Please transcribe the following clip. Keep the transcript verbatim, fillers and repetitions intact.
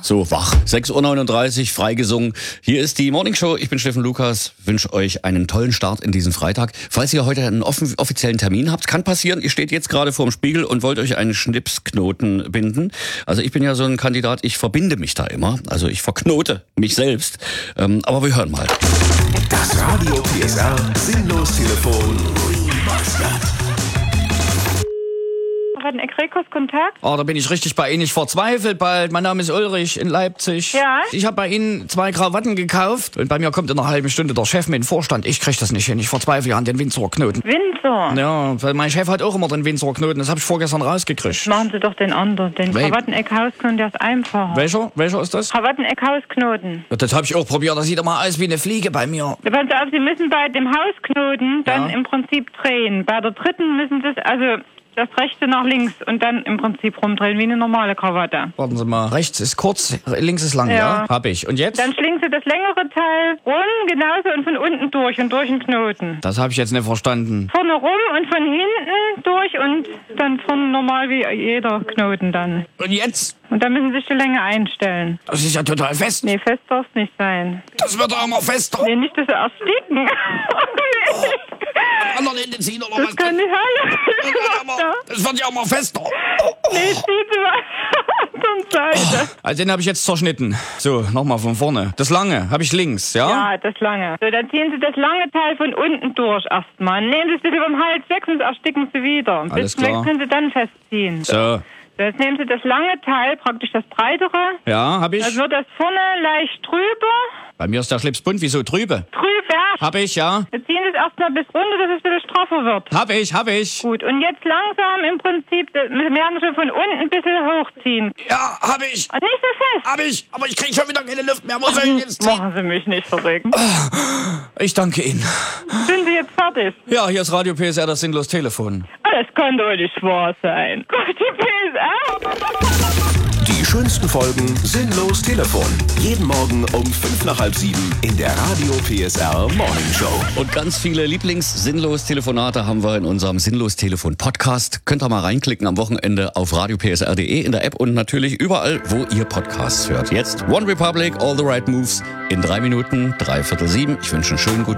So, wach. sechs Uhr neununddreißig, freigesungen. Hier ist die Morning Show. Ich bin Steffen Lukas. Wünsche euch einen tollen Start in diesen Freitag. Falls ihr heute einen offen, offiziellen Termin habt, kann passieren, ihr steht jetzt gerade vorm Spiegel und wollt euch einen Schnipsknoten binden. Also ich bin ja so ein Kandidat, ich verbinde mich da immer. Also ich verknote mich selbst. Ähm, aber wir hören mal. Das Radio P S R Sinnlos-Telefon. Kontakt? Oh, da bin ich richtig bei Ihnen. Ich verzweifle bald. Mein Name ist Ulrich in Leipzig. Ja? Ich habe bei Ihnen zwei Krawatten gekauft und bei mir kommt in einer halben Stunde der Chef mit dem Vorstand. Ich krieg das nicht hin. Ich verzweifle an den Windsorer Knoten. Windsor? Ja, weil mein Chef hat auch immer den Windsorer Knoten. Das habe ich vorgestern rausgekriegt. Machen Sie doch den anderen. Den Wel- Krawatteneck-Hausknoten, der ist einfacher. Welcher? Welcher ist das? Krawatteneck-Hausknoten. Ja, das habe ich auch probiert. Das sieht immer aus wie eine Fliege bei mir. Ja, passen Sie auf, Sie müssen bei dem Hausknoten dann Ja. im Prinzip drehen. Bei der dritten müssen Sie es, also das rechte nach links und dann im Prinzip rumdrehen wie eine normale Krawatte. Warten Sie mal. Rechts ist kurz, links ist lang, ja? Ja. Hab ich. Und jetzt? Dann schlingen Sie das längere Teil rum, genauso und von unten durch und durch den Knoten. Das habe ich jetzt nicht verstanden. Vorne rum und von hinten durch und dann vorne normal wie jeder Knoten dann. Und jetzt? Und dann müssen Sie sich die Länge einstellen. Das ist ja total fest. Nee, fest darf es nicht sein. Das wird doch immer fester. Nee, nicht, dass Sie ersticken. An anderen Ende ziehen oder Das was? kann nicht Das wird ja halten. immer- Das wird ja immer fester. Nee, zieht Sie mal zur Seite. Also den habe ich jetzt zerschnitten. So, nochmal von vorne. Das lange habe ich links, ja? Ja, das lange. So, dann ziehen Sie das lange Teil von unten durch erstmal. Nehmen Sie es ein bisschen vom Hals weg, sonst ersticken Sie wieder. Ein Alles bisschen klar. weg können Sie dann festziehen. So, So, jetzt nehmen Sie das lange Teil, praktisch das breitere. ja, habe ich. Dann wird das vorne leicht trüber. Bei mir ist der Schlips bunt. Wieso trübe? Trüber. Hab ich, ja. Wir ziehen es erstmal bis runter, dass es ein bisschen straffer wird. Hab ich, hab ich. Gut, und jetzt langsam im Prinzip, wir werden schon von unten ein bisschen hochziehen. Ja, hab ich. Und nicht so fest. Hab ich. Aber ich krieg schon wieder keine Luft mehr. Wo soll ich jetzt ziehen? Machen Sie mich nicht verrückt. Ich danke Ihnen. Sind Sie jetzt fertig? Ja, hier ist Radio P S R, das sinnlos Telefon. Das kann doch nicht wahr sein. Gott, die P S R. Die schönsten Folgen Sinnlos Telefon. Jeden Morgen um fünf nach halb sieben in der Radio P S R Morning Show. Und ganz viele Lieblings-Sinnlos-Telefonate haben wir in unserem Sinnlos-Telefon-Podcast. Könnt ihr mal reinklicken am Wochenende auf radio p s r punkt d e in der App und natürlich überall, wo ihr Podcasts hört. Jetzt One Republic, All the Right Moves in drei Minuten, dreiviertel sieben. Ich wünsche einen schönen guten